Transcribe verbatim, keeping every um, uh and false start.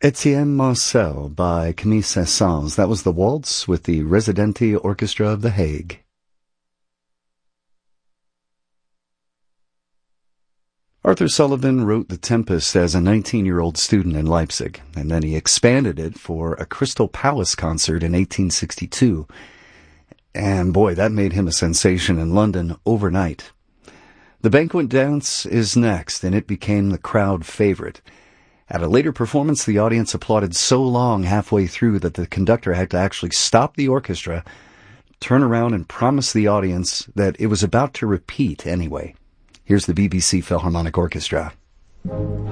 Etienne Marcel by Camille Saint-Saëns. That was the waltz with the Residenti Orchestra of The Hague. Arthur Sullivan wrote The Tempest as a nineteen-year-old student in Leipzig, and then he expanded it for a Crystal Palace concert in eighteen sixty-two. And boy, that made him a sensation in London overnight. The Banquet Dance is next, and it became the crowd favorite. At a later performance, the audience applauded so long halfway through that the conductor had to actually stop the orchestra, turn around and promise the audience that it was about to repeat anyway. Here's the B B C Philharmonic Orchestra.